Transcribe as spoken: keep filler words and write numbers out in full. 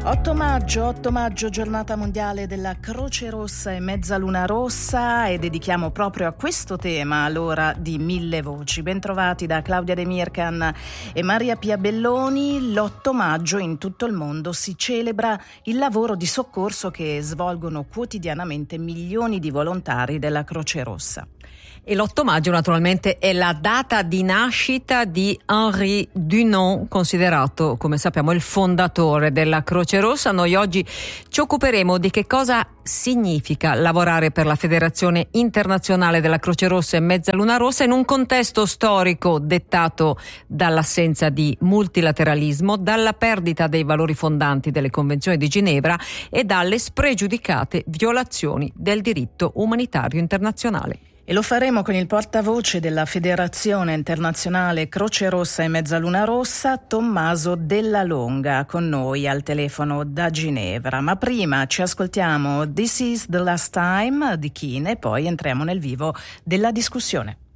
otto maggio, otto maggio, giornata mondiale della Croce Rossa e Mezzaluna Rossa, e dedichiamo proprio a questo tema l'ora di Mille Voci. Bentrovati da Claudia De Mircan e Maria Pia Belloni. L'otto maggio in tutto il mondo si celebra il lavoro di soccorso che svolgono quotidianamente milioni di volontari della Croce Rossa. E l'otto maggio naturalmente è la data di nascita di Henri Dunant, considerato, come sappiamo, il fondatore della Croce Rossa. Noi oggi ci occuperemo di che cosa significa lavorare per la Federazione Internazionale della Croce Rossa e Mezzaluna Rossa in un contesto storico dettato dall'assenza di multilateralismo, dalla perdita dei valori fondanti delle convenzioni di Ginevra e dalle spregiudicate violazioni del diritto umanitario internazionale. E lo faremo con il portavoce della Federazione Internazionale Croce Rossa e Mezzaluna Rossa, Tommaso Della Longa, con noi al telefono da Ginevra. Ma prima ci ascoltiamo This is the Last Time di Keane e poi entriamo nel vivo della discussione.